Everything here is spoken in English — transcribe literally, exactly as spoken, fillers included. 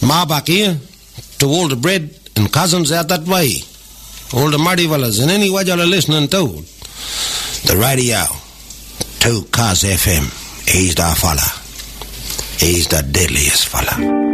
Ma back here, to all the bread and cousins out that way, all the muddy fellas and any way you're listening to the radio, two Cars F M. He's the fella. He's the deadliest fella.